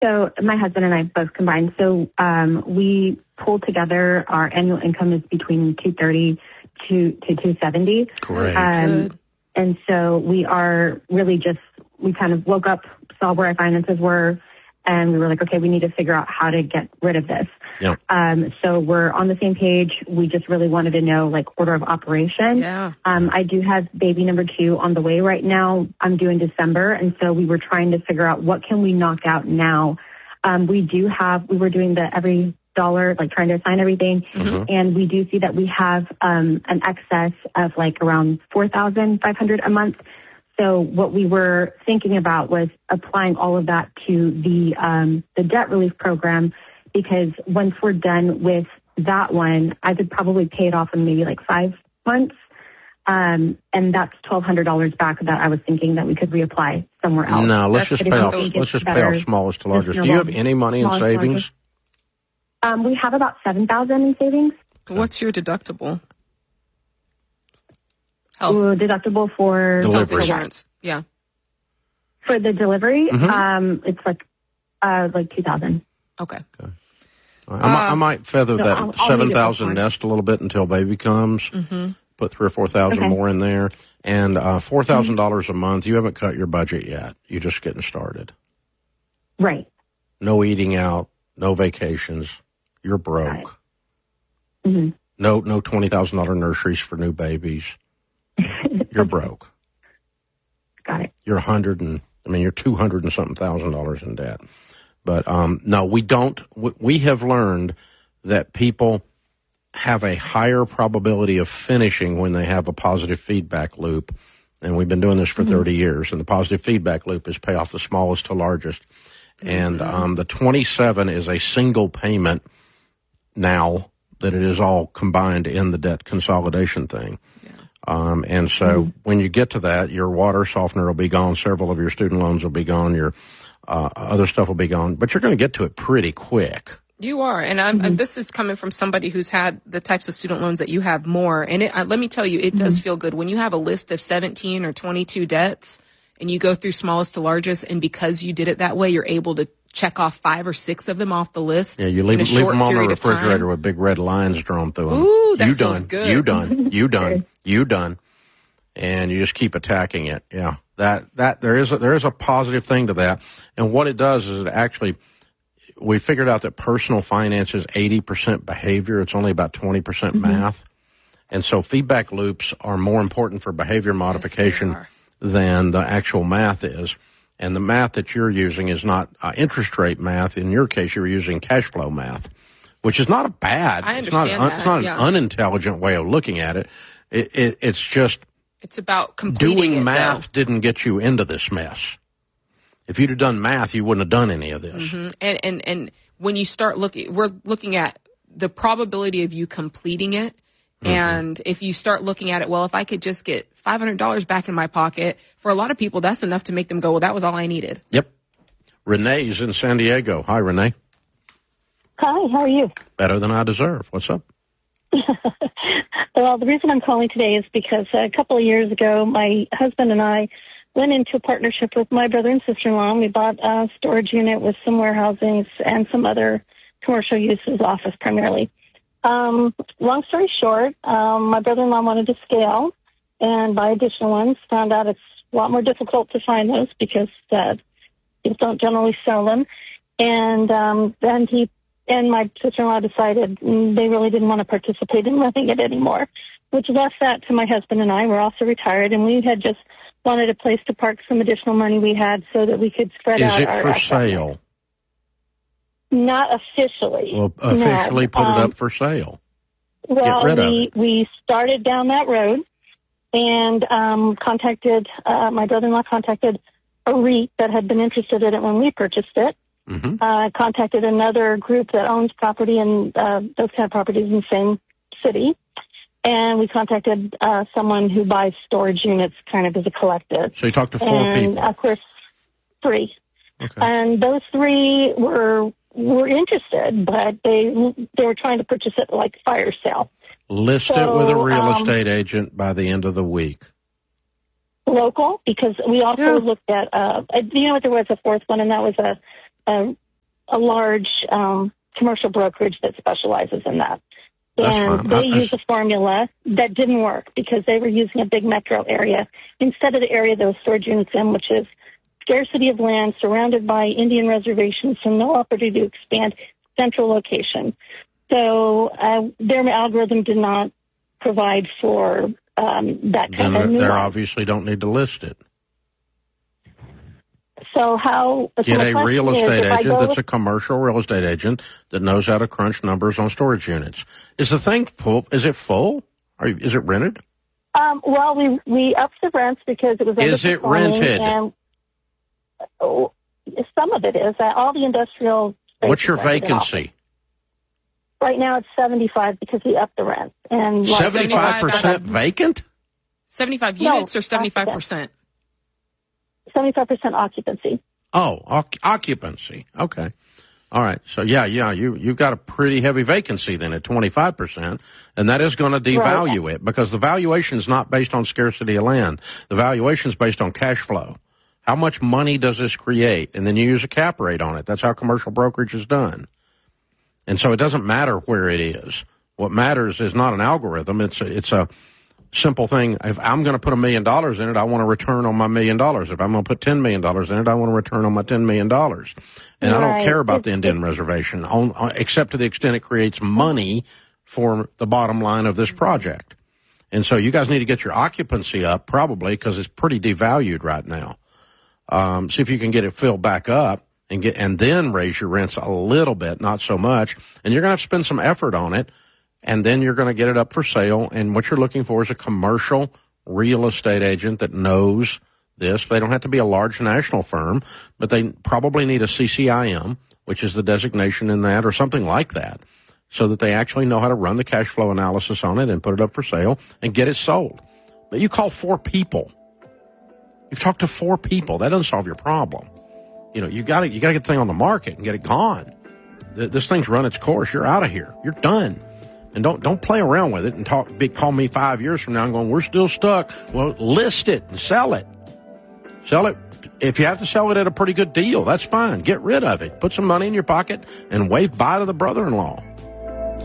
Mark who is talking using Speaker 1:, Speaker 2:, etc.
Speaker 1: So my husband and I both combined. So we pulled together. Our annual income is between $230 to $270.
Speaker 2: Great.
Speaker 1: And so we are really we kind of woke up, saw where our finances were, and we were like, okay, we need to figure out how to get rid of this.
Speaker 2: Yep.
Speaker 1: So we're on the same page. We just really wanted to know, like, order of operation.
Speaker 3: Yeah.
Speaker 1: I do have baby number 2 on the way right now. I'm due in December. And so we were trying to figure out what can we knock out now. We were doing the every dollar, like trying to assign everything.
Speaker 2: Mm-hmm.
Speaker 1: And we do see that we have an excess of like around $4,500 a month. So what we were thinking about was applying all of that to the debt relief program, because once we're done with that one, I could probably pay it off in maybe like 5 months. And that's $1,200 back that I was thinking that we could reapply somewhere else.
Speaker 2: No, let's just pay off smallest to largest. Do you have any money in savings?
Speaker 1: We have about $7,000 in savings.
Speaker 3: What's your deductible?
Speaker 1: Deductible for
Speaker 3: health insurance. Yeah.
Speaker 1: For the delivery,
Speaker 2: Mm-hmm.
Speaker 1: it's like $2,000.
Speaker 3: Okay.
Speaker 2: I might feather that 7,000 nest a little bit until baby comes.
Speaker 3: Mm-hmm.
Speaker 2: Put 3,000 or 4,000 more in there, and $4,000 a month. You haven't cut your budget yet. You're just getting started.
Speaker 1: Right.
Speaker 2: No eating out. No vacations. You're broke.
Speaker 1: Mm-hmm.
Speaker 2: No $20,000 nurseries for new babies. You're broke.
Speaker 1: Got it.
Speaker 2: You're you're 200 and something $1,000 in debt. But no, we don't. We have learned that people have a higher probability of finishing when they have a positive feedback loop. And we've been doing this for 30 years. And the positive feedback loop is pay off the smallest to largest. And the 27 is a single payment now that it is all combined in the debt consolidation thing. And so when you get to that, your water softener will be gone. Several of your student loans will be gone. Your other stuff will be gone. But you're going to get to it pretty quick.
Speaker 3: You are. And this is coming from somebody who's had the types of student loans that you have more. And let me tell you, it does feel good when you have a list of 17 or 22 debts and you go through smallest to largest. And because you did it that way, you're able to check off 5 or 6 of them off the list.
Speaker 2: Yeah, you leave them on the refrigerator with big red lines drawn through them.
Speaker 3: Ooh, that feels good.
Speaker 2: You done. And you just keep attacking it. Yeah. There is a positive thing to that. And what it does is it actually, we figured out that personal finance is 80% behavior. It's only about 20% math. And so feedback loops are more important for behavior modification than the actual math is. And the math that you're using is not interest rate math. In your case, you're using cash flow math, which is not a bad.
Speaker 3: I understand that.
Speaker 2: It's not an unintelligent way of looking at it. It's just.
Speaker 3: It's about completing
Speaker 2: doing math didn't get you into this mess. If you'd have done math, you wouldn't have done any of this.
Speaker 3: Mm-hmm. And when you start we're looking at the probability of you completing it. And if you start looking at it, well, if I could just get $500 back in my pocket, for a lot of people, that's enough to make them go, well, that was all I needed.
Speaker 2: Yep. Renee's in San Diego. Hi, Renee.
Speaker 4: Hi, how are you?
Speaker 2: Better than I deserve. What's up?
Speaker 4: Well, the reason I'm calling today is because a couple of years ago, my husband and I went into a partnership with my brother and sister-in-law. We bought a storage unit with some warehousings and some other commercial uses, office primarily. Long story short, my brother-in-law wanted to scale and buy additional ones. Found out it's a lot more difficult to find those because people don't generally sell them. And then he and my sister-in-law decided they really didn't want to participate in renting it anymore, which left that to my husband and I. We're also retired, and we had just wanted a place to park some additional money we had so that we could spread out our
Speaker 2: assets. Is it for sale?
Speaker 4: Not officially.
Speaker 2: Well, officially put it up for sale.
Speaker 4: Well, we started down that road and contacted, my brother-in-law contacted a REIT that had been interested in it when we purchased it. Contacted another group that owns property and those kind of properties in the same city. And we contacted someone who buys storage units kind of as a collective.
Speaker 2: So you talked to 4 people?
Speaker 4: Of course, 3.
Speaker 2: Okay.
Speaker 4: And those 3 were interested, but they were trying to purchase it like fire sale.
Speaker 2: List it with a real estate agent by the end of the week.
Speaker 4: Local, because we also looked at, there was a 4th one, and that was a a large commercial brokerage that specializes in that. And they used a formula that didn't work because they were using a big metro area instead of the area those storage units in, which is scarcity of land surrounded by Indian reservations, so no opportunity to expand, central location. So their algorithm did not provide for that kind of nuance.
Speaker 2: They obviously don't need to list it.
Speaker 4: So how...
Speaker 2: Get a real estate agent that's a commercial real estate agent that knows how to crunch numbers on storage units. Is the thing full? Is it full? Is it rented?
Speaker 4: Well, we upped the rents because it was...
Speaker 2: Is it rented?
Speaker 4: And, some of it is. All the industrial...
Speaker 2: What's your vacancy?
Speaker 4: Right now it's 75 because we upped the rent. And
Speaker 2: 75% vacant?
Speaker 3: 75 units or 75%?
Speaker 4: 75% occupancy.
Speaker 2: Oh, occupancy. Okay. All right. So you've got a pretty heavy vacancy then at 25%, and that is going to devalue it because the valuation is not based on scarcity of land. The valuation is based on cash flow. How much money does this create? And then you use a cap rate on it. That's how commercial brokerage is done. And so it doesn't matter where it is. What matters is not an algorithm. It's a simple thing. If I'm going to put $1 million in it, I want a return on my $1 million. If I'm going to put $10 million in it, I want a return on my $10 million. And I don't care about the Indian reservation, except to the extent it creates money for the bottom line of this project. And so you guys need to get your occupancy up, probably, because it's pretty devalued right now. See if you can get it filled back up and then raise your rents a little bit, not so much. And you're going to have to spend some effort on it. And then you're going to get it up for sale. And what you're looking for is a commercial real estate agent that knows this. They don't have to be a large national firm, but they probably need a CCIM, which is the designation in that, or something like that, so that they actually know how to run the cash flow analysis on it and put it up for sale and get it sold. But you call 4 people. You've talked to 4 people. That doesn't solve your problem. You got to get the thing on the market and get it gone. This thing's run its course. You're out of here. You're done. And don't play around with it and call me 5 years from now and going, we're still stuck. Well, list it and sell it. Sell it. If you have to sell it at a pretty good deal, that's fine. Get rid of it. Put some money in your pocket and wave bye to the brother-in-law.